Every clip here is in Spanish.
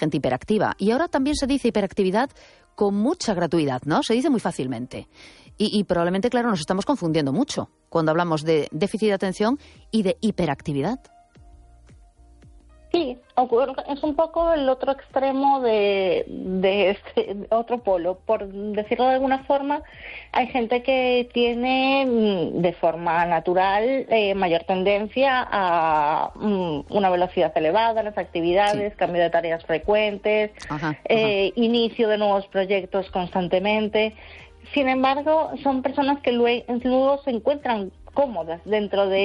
gente hiperactiva. Y ahora también se dice hiperactividad con mucha gratuidad, ¿no? Se dice muy fácilmente. Y probablemente, claro, nos estamos confundiendo mucho cuando hablamos de déficit de atención y de hiperactividad. Sí, es un poco el otro extremo de este otro polo. Por decirlo de alguna forma, hay gente que tiene de forma natural mayor tendencia a una velocidad elevada en las actividades, cambio de tareas frecuentes, inicio de nuevos proyectos constantemente. Sin embargo, son personas que luego se encuentran cómodas dentro de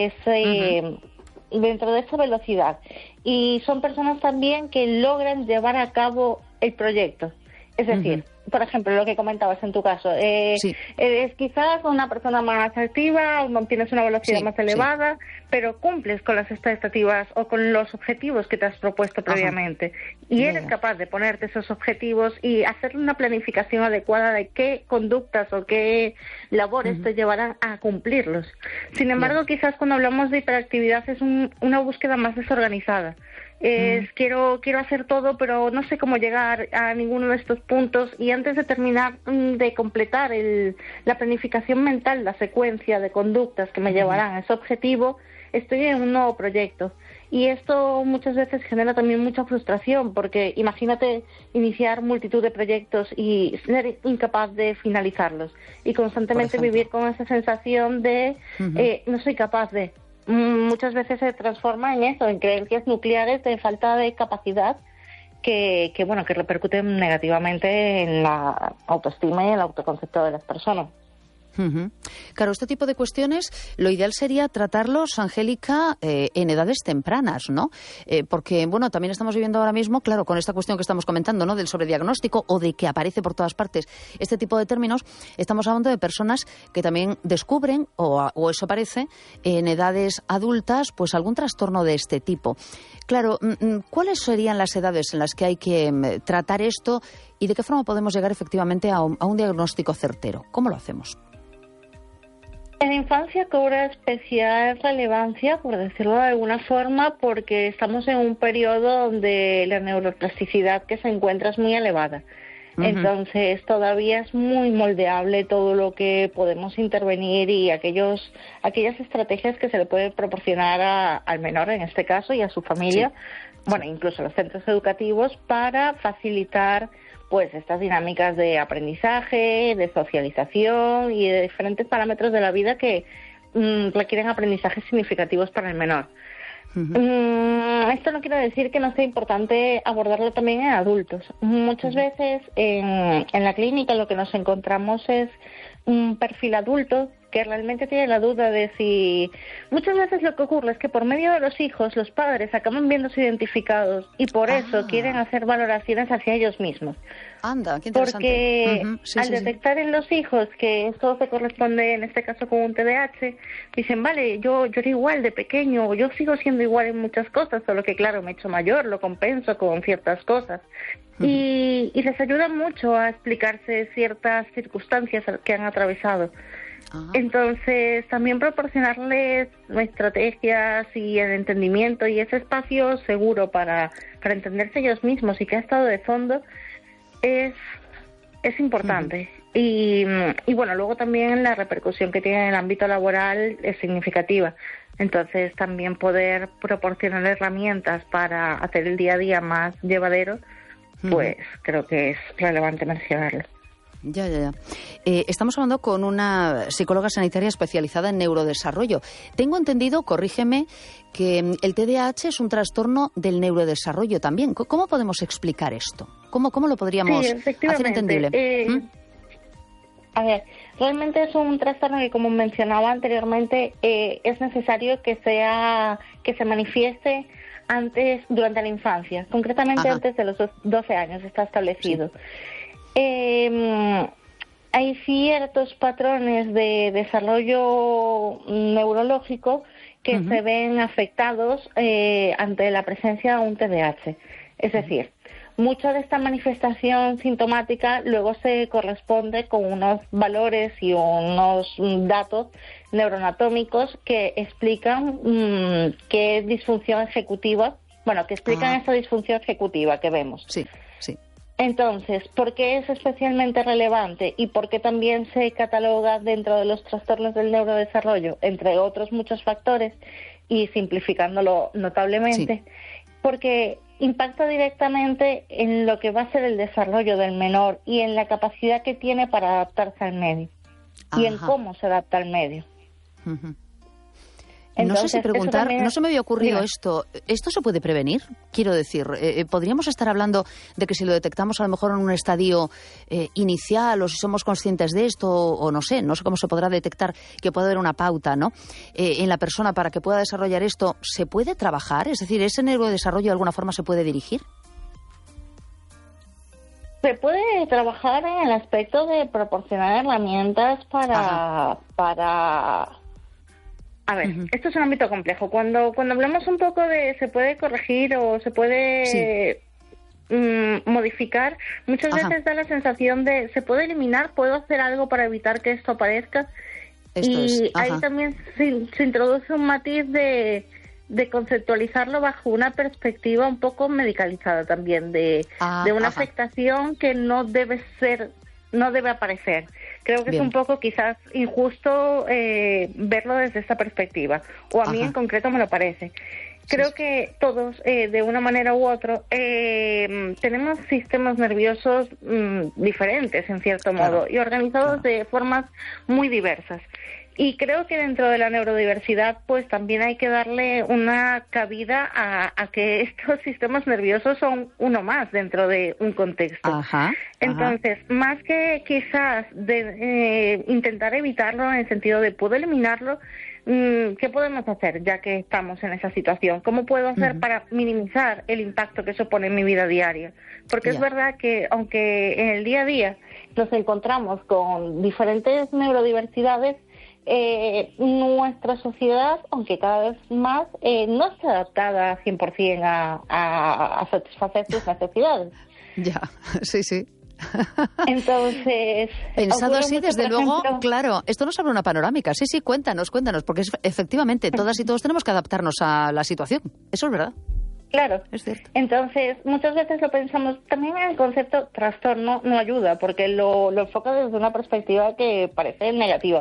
esa velocidad, y son personas también que logran llevar a cabo el proyecto. Es decir, por ejemplo, lo que comentabas en tu caso, eres quizás una persona más activa, tienes una velocidad más elevada, pero cumples con las expectativas o con los objetivos que te has propuesto previamente. Y eres capaz de ponerte esos objetivos y hacer una planificación adecuada de qué conductas o qué labores te llevarán a cumplirlos. Sin embargo, quizás cuando hablamos de hiperactividad es una búsqueda más desorganizada. Quiero hacer todo, pero no sé cómo llegar a ninguno de estos puntos, y antes de terminar de completar la planificación mental, la secuencia de conductas que me llevarán a ese objetivo, estoy en un nuevo proyecto. Y esto muchas veces genera también mucha frustración, porque imagínate iniciar multitud de proyectos y ser incapaz de finalizarlos, y constantemente vivir con esa sensación de no soy capaz de. Muchas veces se transforma en eso, en creencias nucleares de falta de capacidad que repercuten negativamente en la autoestima y el autoconcepto de las personas. Claro, este tipo de cuestiones, lo ideal sería tratarlos, Angélica, en edades tempranas, ¿no? Porque, bueno, también estamos viviendo ahora mismo, claro, con esta cuestión que estamos comentando, ¿no?, del sobrediagnóstico o de que aparece por todas partes este tipo de términos. Estamos hablando de personas que también descubren, o eso parece, en edades adultas, pues algún trastorno de este tipo. Claro, ¿cuáles serían las edades en las que hay que tratar esto y de qué forma podemos llegar efectivamente a un diagnóstico certero? ¿Cómo lo hacemos? En la infancia cobra especial relevancia, por decirlo de alguna forma, porque estamos en un periodo donde la neuroplasticidad que se encuentra es muy elevada. Entonces todavía es muy moldeable todo lo que podemos intervenir y aquellas estrategias que se le puede proporcionar al menor en este caso y a su familia, incluso a los centros educativos, para facilitar pues estas dinámicas de aprendizaje, de socialización y de diferentes parámetros de la vida que requieren aprendizajes significativos para el menor. Esto no quiere decir que no sea importante abordarlo también en adultos. Muchas veces en la clínica lo que nos encontramos es un perfil adulto que realmente tiene la duda de si... Muchas veces lo que ocurre es que por medio de los hijos los padres acaban viéndose identificados y por eso quieren hacer valoraciones hacia ellos mismos. Anda, qué interesante. Porque al detectar en los hijos que esto se corresponde en este caso con un TDAH, dicen, vale, yo era igual de pequeño, yo sigo siendo igual en muchas cosas, solo que claro, me he hecho mayor, lo compenso con ciertas cosas. Y les ayuda mucho a explicarse ciertas circunstancias que han atravesado. Entonces, también proporcionarles estrategias y el entendimiento y ese espacio seguro para entenderse ellos mismos y que ha estado de fondo es importante. Y bueno, luego también la repercusión que tiene en el ámbito laboral es significativa. Entonces, también poder proporcionar herramientas para hacer el día a día más llevadero, pues creo que es relevante mencionarlo. Ya. Estamos hablando con una psicóloga sanitaria especializada en neurodesarrollo. Tengo entendido, corrígeme, que el TDAH es un trastorno del neurodesarrollo también. ¿Cómo podemos explicar esto? ¿Cómo lo podríamos hacer entendible? A ver, realmente es un trastorno que, como mencionaba anteriormente, es necesario que se manifieste durante la infancia, concretamente antes de los 12 años está establecido. Hay ciertos patrones de desarrollo neurológico que se ven afectados ante la presencia de un TDAH. Es decir, mucha de esta manifestación sintomática luego se corresponde con unos valores y unos datos neuroanatómicos que explican qué disfunción ejecutiva que explican esta disfunción ejecutiva que vemos. Sí, sí. Entonces, ¿por qué es especialmente relevante y por qué también se cataloga dentro de los trastornos del neurodesarrollo, entre otros muchos factores, y simplificándolo notablemente? Sí. Porque impacta directamente en lo que va a ser el desarrollo del menor y en la capacidad que tiene para adaptarse al medio. Ajá. Y en cómo se adapta al medio. Uh-huh. Entonces, no sé si preguntar, también... no se me había ocurrido esto. ¿Esto se puede prevenir? Quiero decir, ¿podríamos estar hablando de que si lo detectamos a lo mejor en un estadio inicial o si somos conscientes de esto o no sé cómo se podrá detectar que puede haber una pauta, ¿no? En la persona para que pueda desarrollar esto, ¿se puede trabajar? Es decir, ¿ese neurodesarrollo de alguna forma se puede dirigir? Se puede trabajar en el aspecto de proporcionar herramientas para... A ver, esto es un ámbito complejo. Cuando hablamos un poco de se puede corregir o se puede modificar, muchas veces da la sensación de se puede eliminar, puedo hacer algo para evitar que esto aparezca. Ahí también se introduce un matiz de conceptualizarlo bajo una perspectiva un poco medicalizada también, de una afectación que no debe aparecer. Creo que es un poco quizás injusto verlo desde esta perspectiva, o a mí en concreto me lo parece. Creo que todos, de una manera u otra, tenemos sistemas nerviosos diferentes, en cierto modo, y organizados de formas muy diversas. Y creo que dentro de la neurodiversidad, pues también hay que darle una cabida a que estos sistemas nerviosos son uno más dentro de un contexto. Entonces, más que quizás de intentar evitarlo en el sentido de puedo eliminarlo, ¿qué podemos hacer ya que estamos en esa situación? ¿Cómo puedo hacer para minimizar el impacto que supone en mi vida diaria? Porque es verdad que aunque en el día a día nos encontramos con diferentes neurodiversidades, nuestra sociedad, aunque cada vez más, no está adaptada 100% a satisfacer sus necesidades. Ya, sí. Entonces, pensado así, desde luego, claro, esto nos abre una panorámica. Sí, cuéntanos, porque efectivamente todas y todos tenemos que adaptarnos a la situación. Eso es verdad. Claro, es cierto. Entonces, muchas veces lo pensamos, también el concepto trastorno no ayuda, porque lo enfoca desde una perspectiva que parece negativa.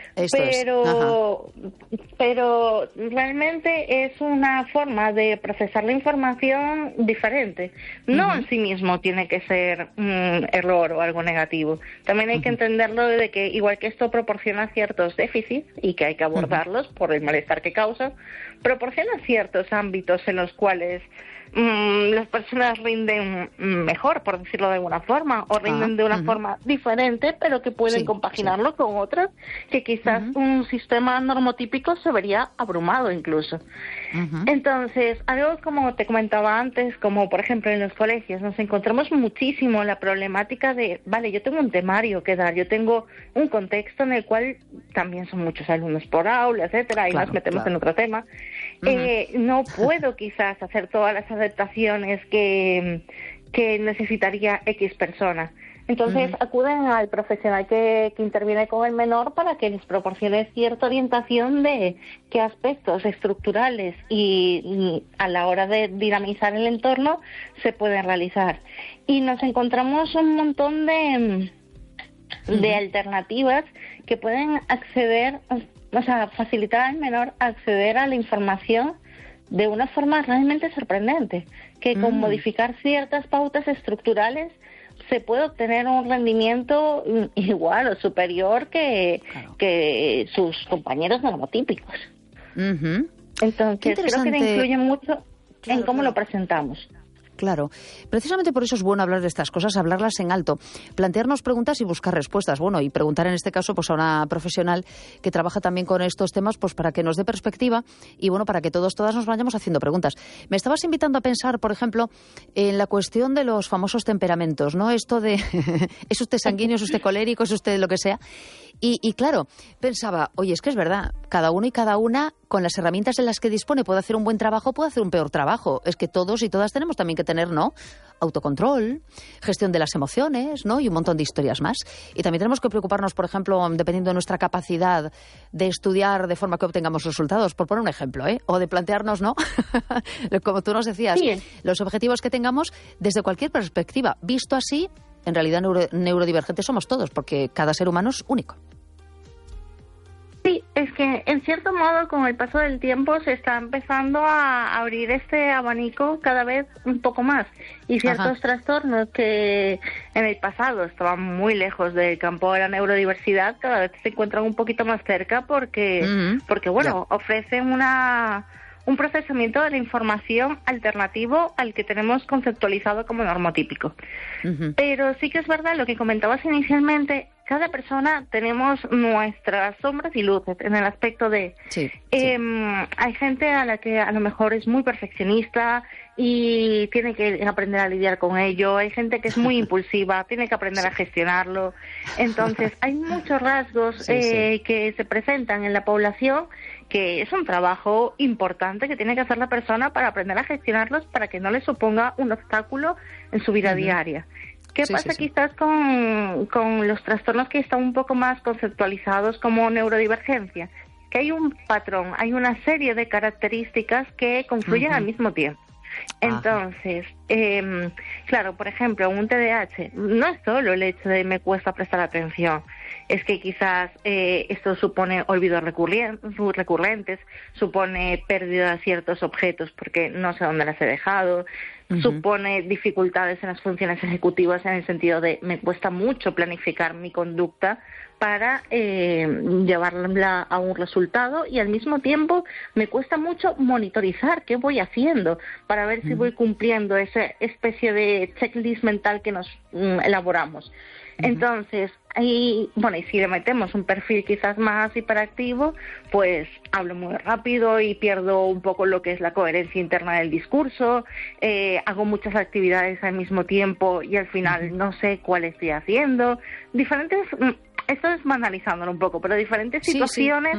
Pero realmente es una forma de procesar la información diferente. No en sí mismo tiene que ser un error o algo negativo. También hay que entenderlo de que igual que esto proporciona ciertos déficits y que hay que abordarlos por el malestar que causa, proporciona ciertos ámbitos en los cuales las personas rinden mejor, por decirlo de alguna forma, o rinden de una forma diferente, pero que pueden compaginarlo con otras, que quizás un sistema normotípico se vería abrumado incluso. Entonces, algo como te comentaba antes, como por ejemplo en los colegios, nos encontramos muchísimo la problemática de, vale, yo tengo un temario que dar, yo tengo un contexto en el cual también son muchos alumnos por aula, etcétera, y nos metemos en otro tema. No puedo quizás hacer todas las adaptaciones que necesitaría X persona. Entonces acuden al profesional que interviene con el menor para que les proporcione cierta orientación de qué aspectos estructurales y a la hora de dinamizar el entorno se pueden realizar. Y nos encontramos un montón de alternativas que pueden acceder, o sea, facilitar al menor acceder a la información de una forma realmente sorprendente, que con modificar ciertas pautas estructurales se puede obtener un rendimiento igual o superior que sus compañeros normotípicos. Entonces, creo que influye mucho en cómo lo presentamos. Claro. Precisamente por eso es bueno hablar de estas cosas, hablarlas en alto, plantearnos preguntas y buscar respuestas. Bueno, y preguntar en este caso pues a una profesional que trabaja también con estos temas, pues para que nos dé perspectiva y bueno, para que todas nos vayamos haciendo preguntas. Me estabas invitando a pensar, por ejemplo, en la cuestión de los famosos temperamentos, ¿no? Esto de es usted sanguíneo, es usted colérico, es usted lo que sea. Y claro, pensaba, oye, es que es verdad, cada uno y cada una, con las herramientas de las que dispone, puede hacer un buen trabajo, puede hacer un peor trabajo. Es que todos y todas tenemos también que tener, ¿no?, autocontrol, gestión de las emociones, ¿no?, y un montón de historias más. Y también tenemos que preocuparnos, por ejemplo, dependiendo de nuestra capacidad de estudiar de forma que obtengamos resultados, por poner un ejemplo, o de plantearnos, ¿no?, como tú nos decías, sí, los objetivos que tengamos desde cualquier perspectiva. Visto así, en realidad neurodivergentes somos todos, porque cada ser humano es único. Sí, es que en cierto modo con el paso del tiempo se está empezando a abrir este abanico cada vez un poco más, y ciertos trastornos que en el pasado estaban muy lejos del campo de la neurodiversidad cada vez se encuentran un poquito más cerca porque ofrecen un procesamiento de la información alternativo al que tenemos conceptualizado como normotípico. Pero sí que es verdad lo que comentabas inicialmente, cada persona tenemos nuestras sombras y luces en el aspecto de... hay gente a la que a lo mejor es muy perfeccionista y tiene que aprender a lidiar con ello. Hay gente que es muy impulsiva, tiene que aprender a gestionarlo. Entonces, hay muchos rasgos que se presentan en la población, que es un trabajo importante que tiene que hacer la persona para aprender a gestionarlos, para que no le suponga un obstáculo en su vida diaria. ¿Qué pasa quizás con los trastornos que están un poco más conceptualizados como neurodivergencia? Que hay un patrón, hay una serie de características que confluyen al mismo tiempo. Entonces, claro, por ejemplo, un TDAH no es solo el hecho de me cuesta prestar atención, es que quizás esto supone olvidos recurrentes, supone pérdida de ciertos objetos porque no sé dónde las he dejado, supone dificultades en las funciones ejecutivas en el sentido de me cuesta mucho planificar mi conducta para llevarla a un resultado, y al mismo tiempo me cuesta mucho monitorizar qué voy haciendo para ver si voy cumpliendo esa especie de checklist mental que nos elaboramos. Entonces, y si le metemos un perfil quizás más hiperactivo, pues hablo muy rápido y pierdo un poco lo que es la coherencia interna del discurso, hago muchas actividades al mismo tiempo y al final no sé cuál estoy haciendo. Esto es banalizándolo un poco, pero diferentes situaciones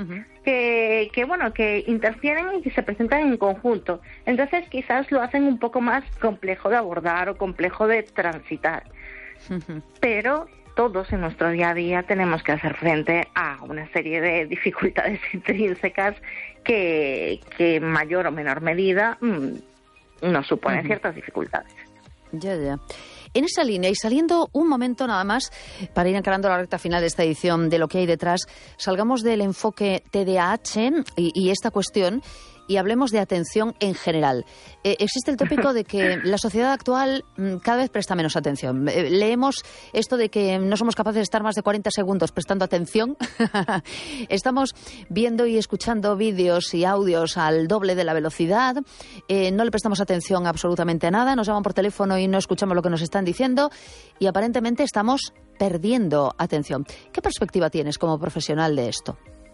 que interfieren y que se presentan en conjunto. Entonces quizás lo hacen un poco más complejo de abordar o complejo de transitar. Pero todos en nuestro día a día tenemos que hacer frente a una serie de dificultades intrínsecas que en mayor o menor medida nos suponen ciertas dificultades. Ya. En esa línea, y saliendo un momento nada más para ir encarando la recta final de esta edición de Lo que hay detrás, salgamos del enfoque TDAH y esta cuestión y hablemos de atención en general. Existe el tópico de que la sociedad actual cada vez presta menos atención. Leemos esto de que no somos capaces de estar más de 40 segundos prestando atención. Estamos viendo y escuchando vídeos y audios al doble de la velocidad. No le prestamos atención absolutamente a nada. Nos llaman por teléfono y no escuchamos lo que nos están diciendo. Y aparentemente estamos perdiendo atención. ¿Qué perspectiva tienes como profesional de esto?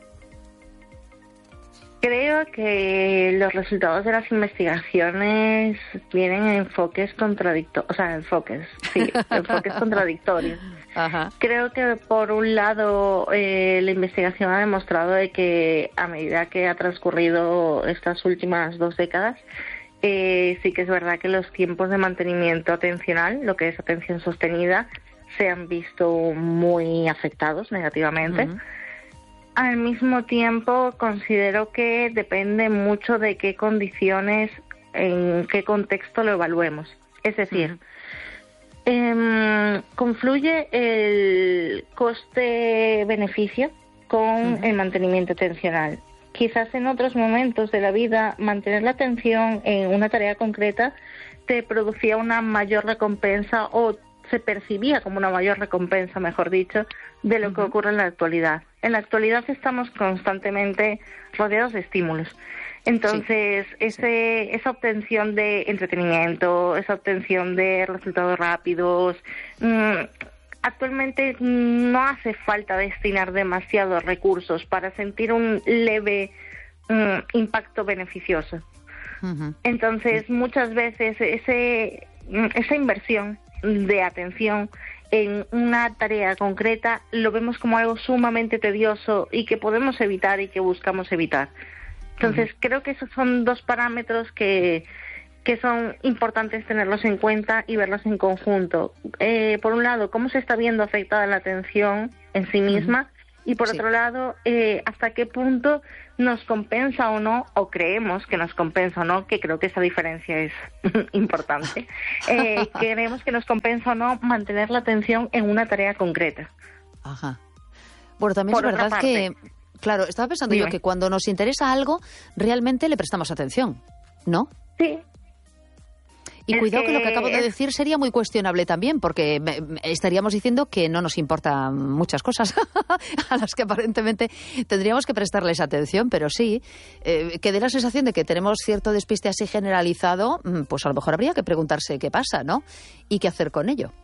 Creo que los resultados de las investigaciones tienen enfoques contradictorios. Creo que por un lado la investigación ha demostrado de que a medida que ha transcurrido estas últimas 2 décadas, sí que es verdad que los tiempos de mantenimiento atencional, lo que es atención sostenida, se han visto muy afectados negativamente. Al mismo tiempo, considero que depende mucho de qué condiciones, en qué contexto lo evaluemos. Es decir, confluye el coste-beneficio con el mantenimiento atencional. Quizás en otros momentos de la vida mantener la atención en una tarea concreta te producía una mayor recompensa, o se percibía como una mayor recompensa, mejor dicho, de lo que ocurre en la actualidad. En la actualidad estamos constantemente rodeados de estímulos. Entonces, esa obtención de entretenimiento, esa obtención de resultados rápidos, actualmente no hace falta destinar demasiados recursos para sentir un leve impacto beneficioso. Entonces, muchas veces esa inversión de atención en una tarea concreta, lo vemos como algo sumamente tedioso y que podemos evitar y que buscamos evitar. Entonces, creo que esos son dos parámetros que son importantes tenerlos en cuenta y verlos en conjunto. Por un lado, cómo se está viendo afectada la atención en sí misma, y por otro lado, hasta qué punto nos compensa o no, o creemos que nos compensa o no, que creo que esa diferencia es importante, creemos que nos compensa o no mantener la atención en una tarea concreta. Ajá. Bueno, también Por es verdad otra parte, que, claro, estaba pensando yo que cuando nos interesa algo, realmente le prestamos atención, ¿no? Sí. Y cuidado que lo que acabo de decir sería muy cuestionable también, porque estaríamos diciendo que no nos importan muchas cosas a las que aparentemente tendríamos que prestarles atención, pero sí, que dé la sensación de que tenemos cierto despiste así generalizado, pues a lo mejor habría que preguntarse qué pasa, ¿no? Y qué hacer con ello.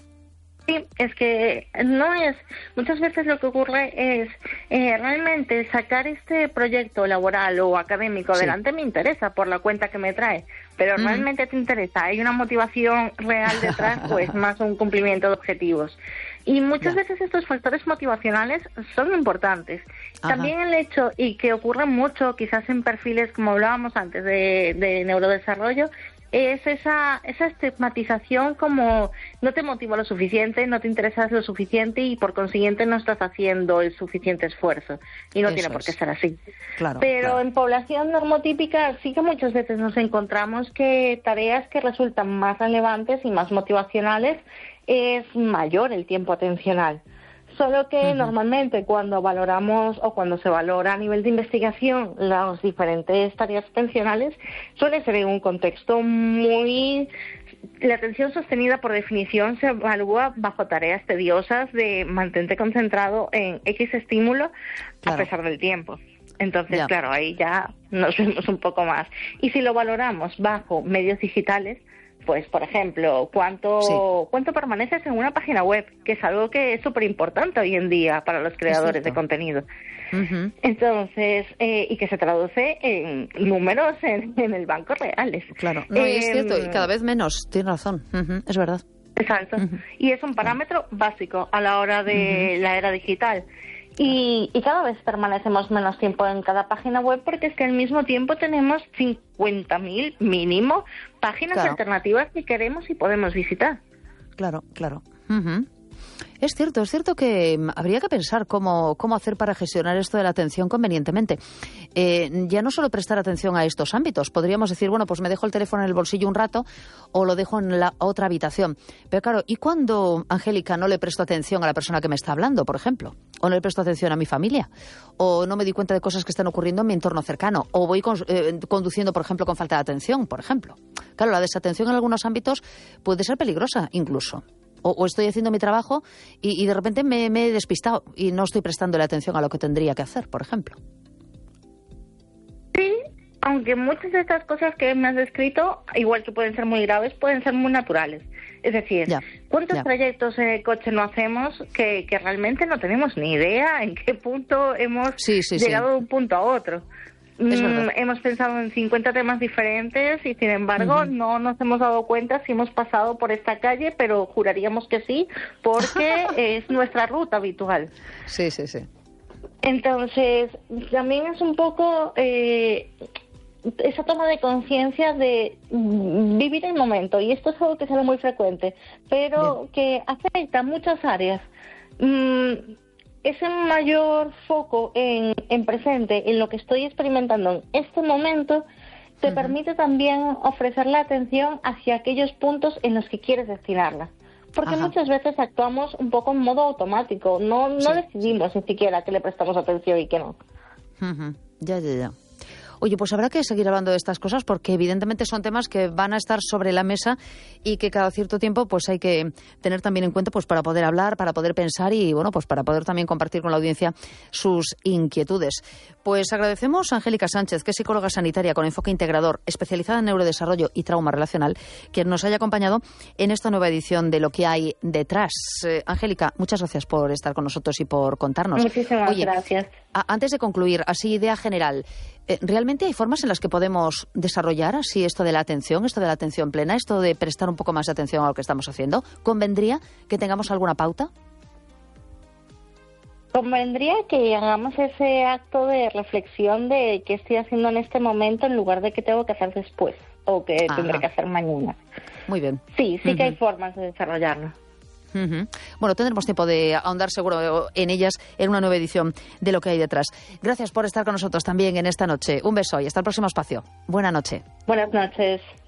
Sí, es que no es... Muchas veces lo que ocurre es realmente sacar este proyecto laboral o académico adelante me interesa por la cuenta que me trae, pero realmente te interesa, hay una motivación real detrás, pues más un cumplimiento de objetivos. Y muchas veces estos factores motivacionales son importantes. También el hecho, y que ocurre mucho quizás en perfiles, como hablábamos antes, de neurodesarrollo, es esa estigmatización como no te motiva lo suficiente, no te interesas lo suficiente y por consiguiente no estás haciendo el suficiente esfuerzo. Y no tiene por qué ser así. Claro, pero en población normotípica sí que muchas veces nos encontramos que tareas que resultan más relevantes y más motivacionales es mayor el tiempo atencional. Solo que normalmente cuando valoramos o cuando se valora a nivel de investigación las diferentes tareas atencionales suele ser en un contexto muy... La atención sostenida por definición se evalúa bajo tareas tediosas de mantente concentrado en X estímulo a pesar del tiempo. Entonces, claro, ahí ya nos vemos un poco más. Y si lo valoramos bajo medios digitales, pues, por ejemplo, ¿cuánto permaneces en una página web? Que es algo que es súper importante hoy en día para los creadores de contenido. Entonces, y que se traduce en números en el banco reales. Claro, no, es cierto, y cada vez menos, tienes razón, es verdad. Exacto, y es un parámetro básico a la hora de la era digital. Y cada vez permanecemos menos tiempo en cada página web porque es que al mismo tiempo tenemos 50.000 mínimo páginas alternativas que queremos y podemos visitar. Claro. Es cierto que habría que pensar cómo hacer para gestionar esto de la atención convenientemente. Ya no solo prestar atención a estos ámbitos, podríamos decir, bueno, pues me dejo el teléfono en el bolsillo un rato o lo dejo en la otra habitación. Pero claro, ¿y cuando, Angélica, no le presto atención a la persona que me está hablando, por ejemplo? ¿O no le presto atención a mi familia? ¿O no me di cuenta de cosas que están ocurriendo en mi entorno cercano? ¿O voy conduciendo, por ejemplo, con falta de atención, por ejemplo? Claro, la desatención en algunos ámbitos puede ser peligrosa, incluso. O estoy haciendo mi trabajo y de repente me he despistado y no estoy prestando la atención a lo que tendría que hacer, por ejemplo. Sí, aunque muchas de estas cosas que me has descrito, igual que pueden ser muy graves, pueden ser muy naturales. Es decir, ¿cuántos trayectos en el coche no hacemos que realmente no tenemos ni idea en qué punto hemos llegado de un punto a otro? Hemos pensado en 50 temas diferentes y, sin embargo, no nos hemos dado cuenta si hemos pasado por esta calle, pero juraríamos que sí, porque es nuestra ruta habitual. Sí. Entonces, también es un poco esa toma de conciencia de vivir el momento, y esto es algo que sale muy frecuente, pero que afecta a muchas áreas. Ese mayor foco en presente, en lo que estoy experimentando en este momento, te permite también ofrecer la atención hacia aquellos puntos en los que quieres destinarla. Porque muchas veces actuamos un poco en modo automático, no decidimos ni siquiera que le prestamos atención y que no. Ya. Oye, pues habrá que seguir hablando de estas cosas porque evidentemente son temas que van a estar sobre la mesa y que cada cierto tiempo pues hay que tener también en cuenta pues para poder hablar, para poder pensar y bueno, pues para poder también compartir con la audiencia sus inquietudes. Pues agradecemos a Angélica Sánchez, que es psicóloga sanitaria con enfoque integrador, especializada en neurodesarrollo y trauma relacional, quien nos haya acompañado en esta nueva edición de Lo que hay detrás. Angélica, muchas gracias por estar con nosotros y por contarnos. Muchísimas gracias. Antes de concluir, así idea general, ¿realmente realmente hay formas en las que podemos desarrollar así esto de la atención plena, esto de prestar un poco más de atención a lo que estamos haciendo. ¿Convendría que tengamos alguna pauta? Convendría que hagamos ese acto de reflexión de qué estoy haciendo en este momento en lugar de qué tengo que hacer después o que tendré que hacer mañana. Muy bien. Sí que hay formas de desarrollarlo. Bueno, tendremos tiempo de ahondar seguro en ellas en una nueva edición de Lo que hay detrás. Gracias por estar con nosotros también en esta noche. Un beso y hasta el próximo espacio. Buena noche. Buenas noches.